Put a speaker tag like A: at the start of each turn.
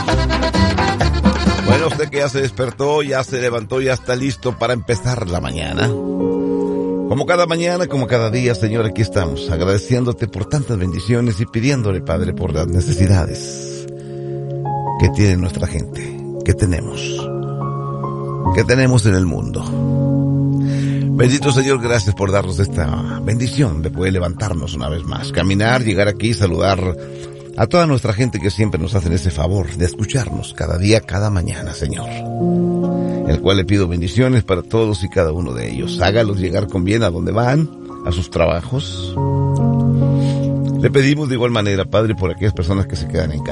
A: Bueno, usted que ya se despertó, ya se levantó, ya está listo para empezar la mañana. Como cada mañana, como cada día, Señor, aquí estamos, agradeciéndote por tantas bendiciones y pidiéndole, Padre, por las necesidades que tiene nuestra gente, que tenemos en el mundo. Bendito Señor, gracias por darnos esta bendición de poder levantarnos una vez más, caminar, llegar aquí, saludar a toda nuestra gente que siempre nos hacen ese favor de escucharnos cada día, cada mañana, Señor. El cual le pido bendiciones para todos y cada uno de ellos. Hágalos llegar con bien a donde van, a sus trabajos. Le pedimos de igual manera, Padre, por aquellas personas que se quedan en casa.